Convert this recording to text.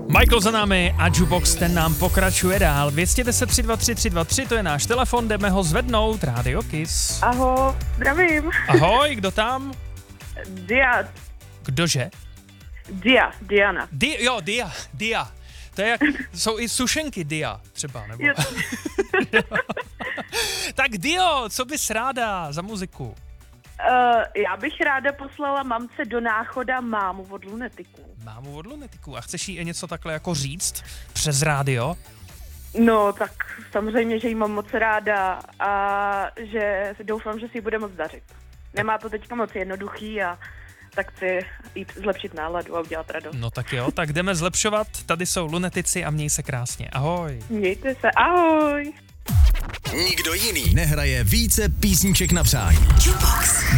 Michael za námi a Jukebox, ten nám pokračuje dál. 210 323 323, to je náš telefon, jdeme ho zvednout. Rádio Kiss. Ahoj, zdravím. Ahoj, kdo tam? Dia. Kdože? Diana. Dia. To je jak, jsou i sušenky Dia třeba, nebo? Tak Dio, co bys ráda za muziku? Já bych ráda poslala mamce do Náchoda Mámu od Lunetiků. A chceš jí něco takhle jako říct přes rádio? No, tak samozřejmě, že jí mám moc ráda a že doufám, že si ji bude moc dařit. Nemá to teďka moc jednoduchý a tak chci jít zlepšit náladu a udělat radost. No tak jo, tak jdeme zlepšovat. Tady jsou Lunetici a měj se krásně. Ahoj. Mějte se, ahoj. Nikdo jiný nehraje více písniček na přání.